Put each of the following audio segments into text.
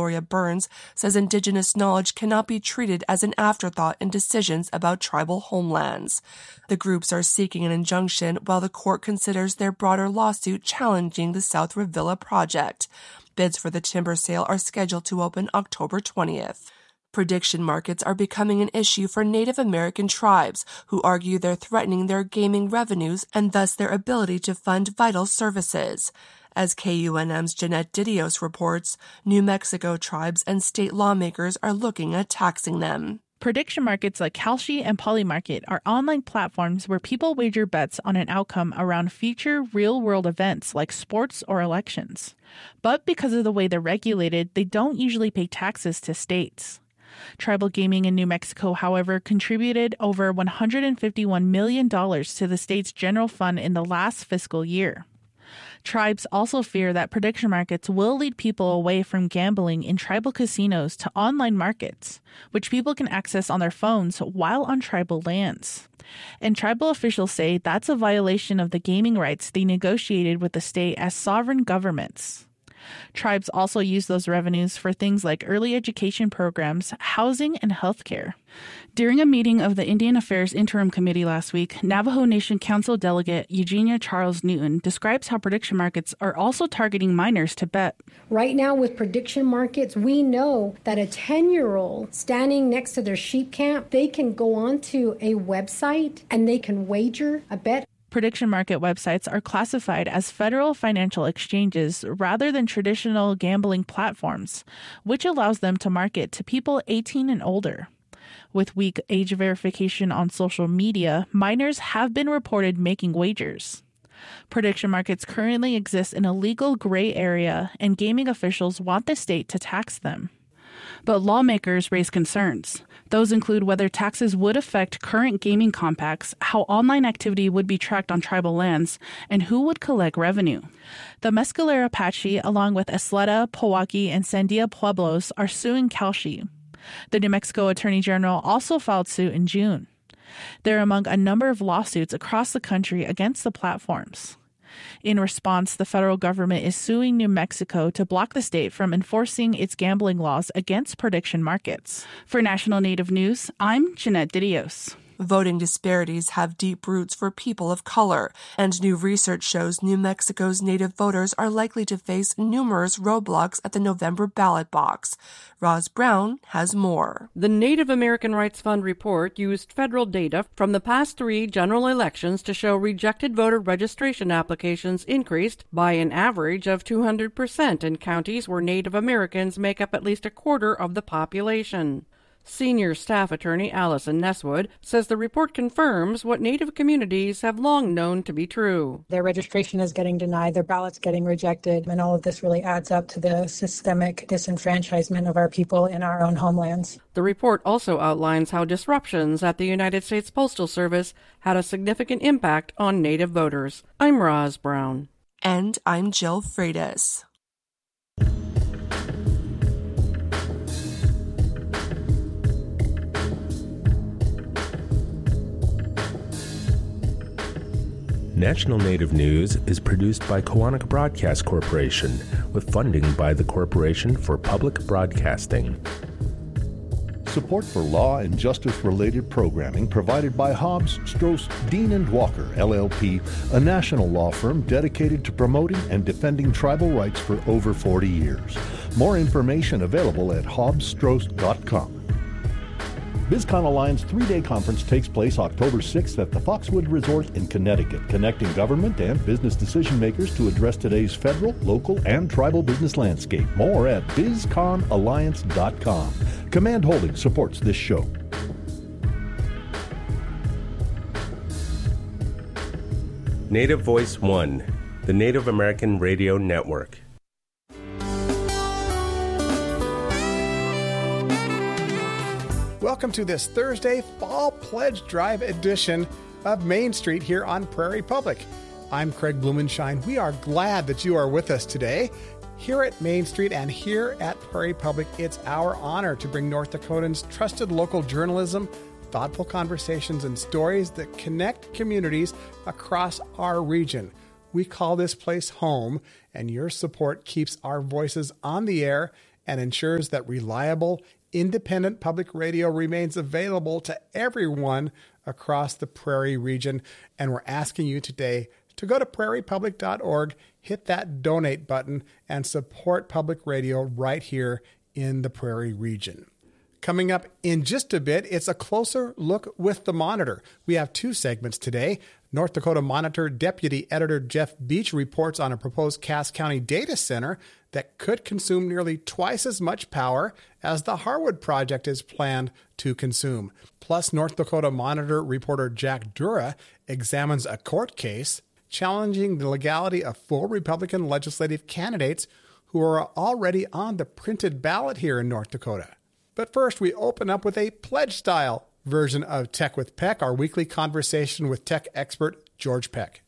Gloria Burns, says Indigenous knowledge cannot be treated as an afterthought in decisions about tribal homelands. The groups are seeking an injunction while the court considers their broader lawsuit challenging the South Revilla project. Bids for the timber sale are scheduled to open October 20th. Prediction markets are becoming an issue for Native American tribes, who argue they're threatening their gaming revenues and thus their ability to fund vital services. As KUNM's Jeanette Didios reports, New Mexico tribes and state lawmakers are looking at taxing them. Prediction markets like Kalshi and Polymarket are online platforms where people wager bets on an outcome around future real-world events like sports or elections. But because of the way they're regulated, they don't usually pay taxes to states. Tribal gaming in New Mexico, however, contributed over $151 million to the state's general fund in the last fiscal year. Tribes also fear that prediction markets will lead people away from gambling in tribal casinos to online markets, which people can access on their phones while on tribal lands. And tribal officials say that's a violation of the gaming rights they negotiated with the state as sovereign governments. Tribes also use those revenues for things like early education programs, housing, and healthcare. During a meeting of the Indian Affairs Interim Committee last week, Navajo Nation Council Delegate Eugenia Charles Newton describes how prediction markets are also targeting minors to bet. Right now with prediction markets, we know that a 10-year-old standing next to their sheep camp, they can go onto a website and they can wager a bet. Prediction market websites are classified as federal financial exchanges rather than traditional gambling platforms, which allows them to market to people 18 and older. With weak age verification on social media, minors have been reported making wagers. Prediction markets currently exist in a legal gray area, and gaming officials want the state to tax them. But lawmakers raise concerns. Those include whether taxes would affect current gaming compacts, how online activity would be tracked on tribal lands, and who would collect revenue. The Mescalero Apache, along with Isleta, Powahki, and Sandia Pueblos, are suing Kalshi. The New Mexico Attorney General also filed suit in June. They're among a number of lawsuits across the country against the platforms. In response, the federal government is suing New Mexico to block the state from enforcing its gambling laws against prediction markets. For National Native News, I'm Jeanette Didios. Voting disparities have deep roots for people of color, and new research shows New Mexico's Native voters are likely to face numerous roadblocks at the November ballot box. Roz Brown has more. The Native American Rights Fund report used federal data from the past 3 general elections to show rejected voter registration applications increased by an average of 200% in counties where Native Americans make up at least a quarter of the population. Senior staff attorney Allison Nesswood says the report confirms what Native communities have long known to be true. Their registration is getting denied, their ballots getting rejected, and all of this really adds up to the systemic disenfranchisement of our people in our own homelands. The report also outlines how disruptions at the United States Postal Service had a significant impact on Native voters. I'm Roz Brown. And I'm Jill Freitas. National Native News is produced by Koahnic Broadcast Corporation with funding by the Corporation for Public Broadcasting. Support for law and justice-related programming provided by Hobbs, Strauss, Dean & Walker, LLP, a national law firm dedicated to promoting and defending tribal rights for over 40 years. More information available at hobbsstrauss.com. BizCon Alliance 3-day conference takes place October 6th at the Foxwood Resort in Connecticut, connecting government and business decision makers to address today's federal, local, and tribal business landscape. More at bizconalliance.com. Command Holdings supports this show. Native Voice One, the Native American Radio Network. Welcome to this Thursday Fall Pledge Drive edition of Main Street here on Prairie Public. I'm Craig Blumenshine. We are glad that you are with us today. Here at Main Street and here at Prairie Public, it's our honor to bring North Dakotans trusted local journalism, thoughtful conversations, and stories that connect communities across our region. We call this place home, and your support keeps our voices on the air and ensures that reliable, independent public radio remains available to everyone across the Prairie region. And we're asking you today to go to prairiepublic.org, hit that donate button, and support public radio right here in the Prairie region. Coming up in just a bit, it's a closer look with the Monitor. We have two segments today. North Dakota Monitor Deputy Editor Jeff Beach reports on a proposed Cass County data center that could consume nearly twice as much power as the Harwood project is planned to consume. Plus, North Dakota Monitor reporter Jack Dura examines a court case challenging the legality of full Republican legislative candidates who are already on the printed ballot here in North Dakota. But first, we open up with a pledge-style version of Tech with Peck, our weekly conversation with tech expert George Peck.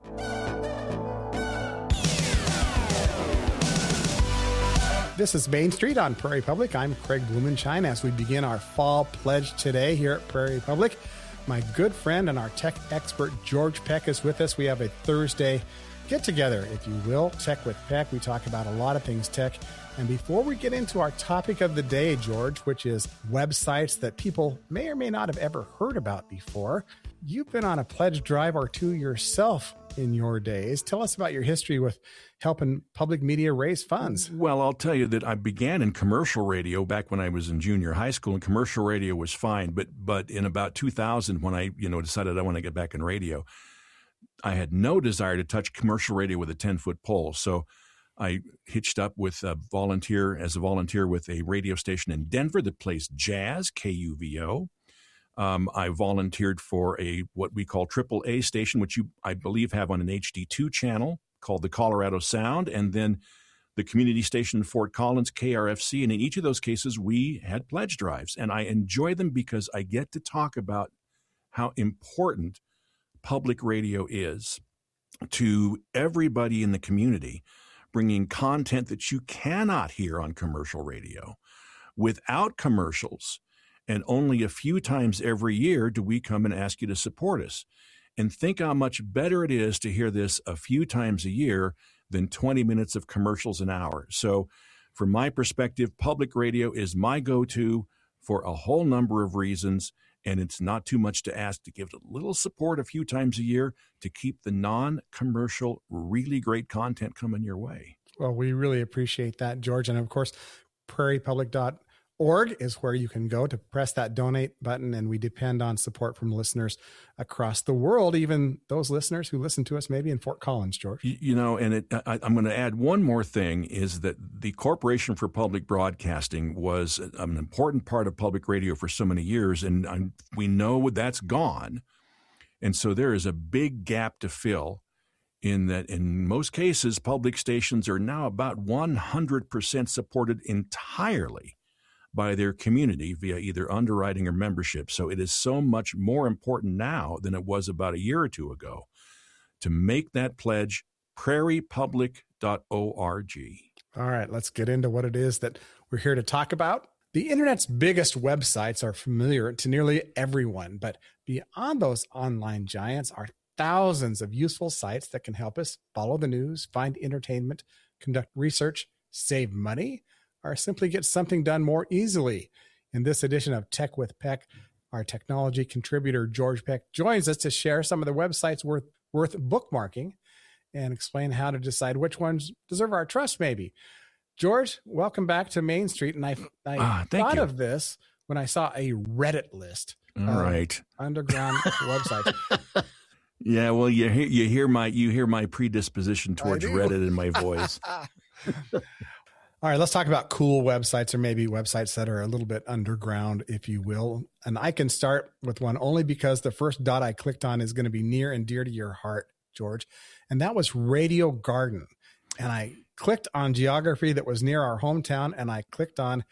This is Main Street on Prairie Public. I'm Craig Blumenshine as we begin our fall pledge today here at Prairie Public. My good friend and our tech expert George Peck is with us. We have a Thursday get-together, if you will, Tech with Peck. We talk about a lot of things tech. And before we get into our topic of the day, George, which is websites that people may or may not have ever heard about before, you've been on a pledge drive or two yourself in your days. Tell us about your history with helping public media raise funds. Well, I'll tell you that I began in commercial radio back when I was in junior high school, and commercial radio was fine. But in about 2000, when I decided I want to get back in radio, I had no desire to touch commercial radio with a 10-foot pole. So I hitched up with a volunteer with a radio station in Denver that plays jazz, KUVO. I volunteered for what we call AAA station, which I believe have on an HD2 channel called the Colorado Sound, and then the community station in Fort Collins, KRFC. And in each of those cases, we had pledge drives. And I enjoy them because I get to talk about how important public radio is to everybody in the community, bringing content that you cannot hear on commercial radio without commercials. And only a few times every year do we come and ask you to support us. And think how much better it is to hear this a few times a year than 20 minutes of commercials an hour. So from my perspective, public radio is my go-to for a whole number of reasons. And it's not too much to ask to give it a little support a few times a year to keep the non-commercial, really great content coming your way. Well, we really appreciate that, George. And of course, prairiepublic.org is where you can go to press that donate button. And we depend on support from listeners across the world, even those listeners who listen to us maybe in Fort Collins, George. I'm going to add one more thing, is that the Corporation for Public Broadcasting was an important part of public radio for so many years, and we know that's gone. And so there is a big gap to fill in that in most cases, public stations are now about 100% supported entirely by their community via either underwriting or membership. So it is so much more important now than it was about a year or two ago to make that pledge. prairiepublic.org. All right, let's get into what it is that we're here to talk about. The internet's biggest websites are familiar to nearly everyone, but beyond those online giants are thousands of useful sites that can help us follow the news, find entertainment, conduct research, save money, or simply get something done more easily. In this edition of Tech with Peck, our technology contributor, George Peck, joins us to share some of the websites worth bookmarking and explain how to decide which ones deserve our trust, maybe. George, welcome back to Main Street. And I thought of this when I saw a Reddit list of underground websites. Yeah, well, you hear my predisposition towards Reddit in my voice. All right, let's talk about cool websites, or maybe websites that are a little bit underground, if you will. And I can start with one only because the first dot I clicked on is going to be near and dear to your heart, George. And that was Radio Garden. And I clicked on geography that was near our hometown, and I clicked on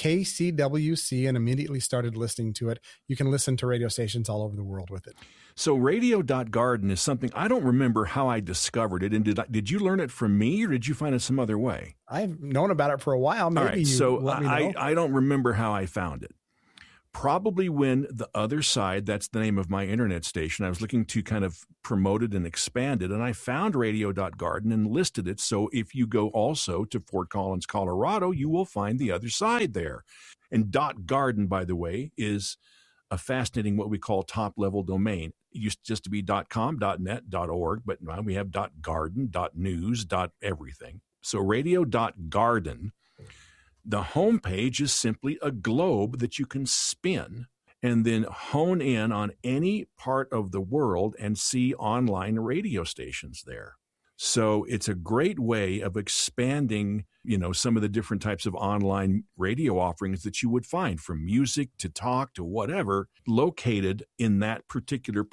KCWC and immediately started listening to it. You can listen to radio stations all over the world with it. So radio.garden is something, I don't remember how I discovered it. And did you learn it from me, or did you find it some other way? I've known about it for a while. Maybe all right, you so let me know. I don't remember how I found it. probably when The Other Side, that's the name of my internet station, I was looking to kind of promote it and expand it, and I found radio.garden and listed it. So if you go also to Fort Collins, Colorado, you will find The Other Side there. And .garden, by the way, is a fascinating what we call top-level domain. It used just to be .com, .net, .org, but now we have .garden, .news, .everything. So radio.garden, the homepage is simply a globe that you can spin and then hone in on any part of the world and see online radio stations there. So it's a great way of expanding, some of the different types of online radio offerings that you would find, from music to talk to whatever, located in that particular